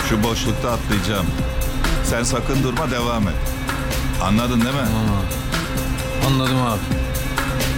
Şu boşlukta atlayacağım. Sen sakın durma, devam et. Anladın değil mi? Tamam abi. Anladım abi.